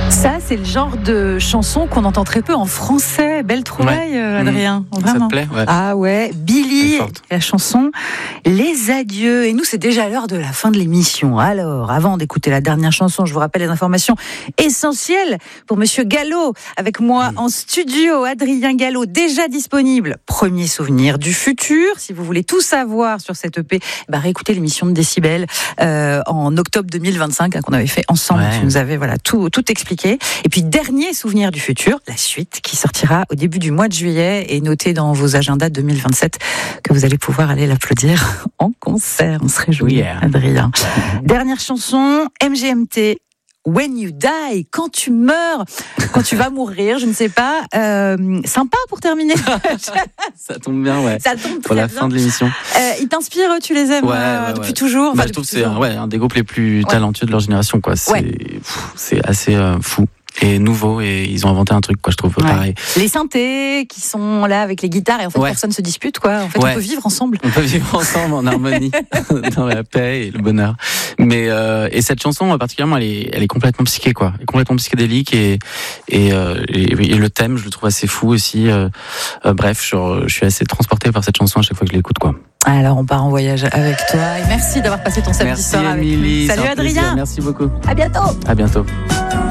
Ça, c'est le genre de chanson qu'on entend très peu en français. Belle trouvaille, Adrien. Vraiment. Ça te plaît, ouais. Ah ouais, Billy, la chanson Les Adieux. Et nous, c'est déjà l'heure de la fin de l'émission. Alors, avant d'écouter la dernière chanson, je vous rappelle les informations essentielles pour Monsieur Gallo. Avec moi en studio, Adrien Gallo, déjà disponible. Premier souvenir du futur. Si vous voulez tout savoir sur cette EP, réécoutez l'émission de Décibel en octobre 2025 qu'on avait fait ensemble. Tu nous avais tout expliqué. Et puis, dernier souvenir du futur, la suite qui sortira au début du mois de juillet et notez dans vos agendas 2027 que vous allez pouvoir aller l'applaudir en concert. On se réjouit, Adrien. Dernière chanson, MGMT. When you die, quand tu meurs, quand tu vas mourir, je ne sais pas. Sympa pour terminer. Ça tombe bien, ouais. Ça tombe très pour la bien. fin de l'émission. Ils t'inspirent, tu les aimes depuis toujours. Je trouve que c'est un des groupes les plus talentueux de leur génération, quoi. C'est assez fou. Et nouveau, et ils ont inventé un truc, quoi, je trouve, pareil. Les synthés qui sont là avec les guitarres, et en fait, personne se dispute, quoi. En fait, on peut vivre ensemble. On peut vivre ensemble en harmonie, dans la paix et le bonheur. Mais, et cette chanson, particulièrement, elle est complètement psyché, quoi. Elle est complètement psychédélique et le thème, je le trouve assez fou aussi. Bref, je suis assez transporté par cette chanson à chaque fois que je l'écoute, quoi. Alors, on part en voyage avec toi. Et merci d'avoir passé ton samedi soir avec nous. Salut, Adrien. Merci beaucoup. À bientôt. À bientôt.